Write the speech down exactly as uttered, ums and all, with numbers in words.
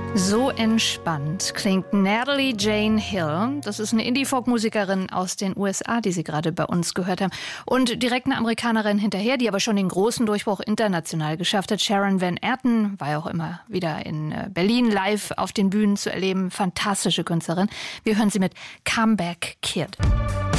So entspannt klingt Natalie Jane Hill. Das ist eine Indie-Folk-Musikerin aus den U S A, die Sie gerade bei uns gehört haben. Und direkt eine Amerikanerin hinterher, die aber schon den großen Durchbruch international geschafft hat. Sharon Van Etten war ja auch immer wieder in Berlin live auf den Bühnen zu erleben. Fantastische Künstlerin. Wir hören sie mit Comeback Kid.